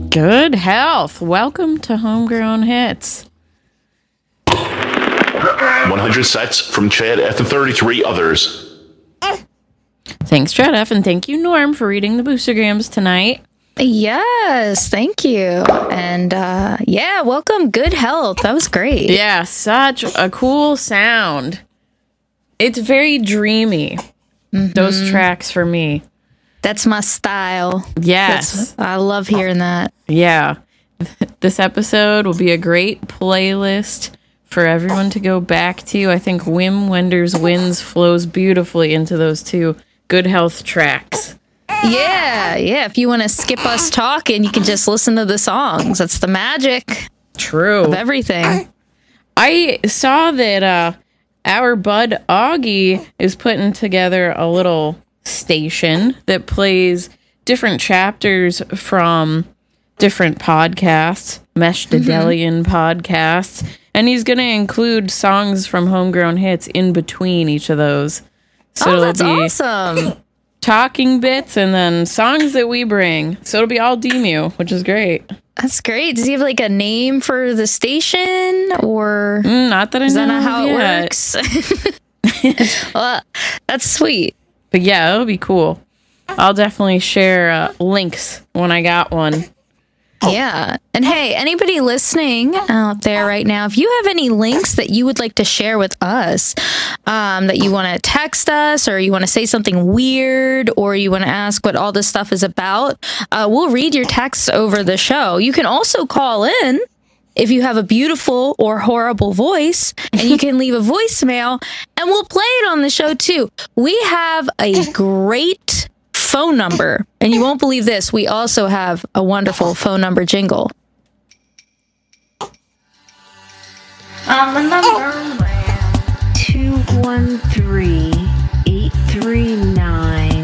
Good health. Welcome to Homegrown Hits. 100 sets from Chad F and 33 others. Thanks, Chad F, and thank you, Norm, for reading the boostergrams tonight. Yes, thank you. And welcome. Good health. That was great. Yeah, such a cool sound. It's very dreamy. Those tracks for me. That's my style. Yes. I love hearing that. Yeah. This episode will be a great playlist for everyone to go back to. I think Wim Wenders Winds flows beautifully into those two good health tracks. Yeah. If you want to skip us talking, you can just listen to the songs. That's the magic of everything. I saw that our bud Augie is putting together a little station that plays different chapters from different podcasts, Mesh Dedelian podcasts, and he's going to include songs from Homegrown Hits in between each of those. So that's awesome. Talking bits and then songs that we bring. So it'll be all DMU, which is great. That's great. Does he have like a name for the station or not that I know. Is that not how yet. it works? Well, that's sweet. But yeah, it'll be cool. I'll definitely share links when I got one. Yeah. And hey, anybody listening out there right now, if you have any links that you would like to share with us, that you want to text us or you want to say something weird or you want to ask what all this stuff is about, we'll read your texts over the show. You can also call in if you have a beautiful or horrible voice, and you can leave a voicemail and we'll play it on the show too. We have a great phone number, and you won't believe this. We also have a wonderful phone number jingle. On the number 213-839